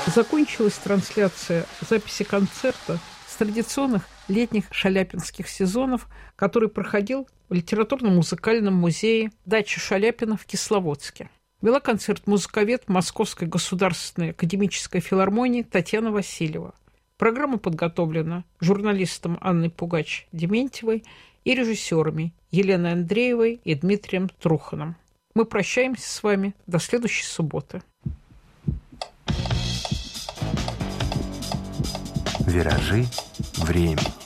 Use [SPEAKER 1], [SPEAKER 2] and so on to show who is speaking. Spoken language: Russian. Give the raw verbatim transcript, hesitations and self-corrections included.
[SPEAKER 1] Закончилась трансляция записи концерта с традиционных летних шаляпинских сезонов, который проходил в литературно-музыкальном музее «Дача Шаляпина» в Кисловодске. Вела концерт музыковед Московской государственной академической филармонии Татьяна Васильева. Программа подготовлена журналистом Анной Пугач-Дементьевой и режиссерами Еленой Андреевой и Дмитрием Труханом. Мы прощаемся с вами до следующей субботы.
[SPEAKER 2] Виражи времени.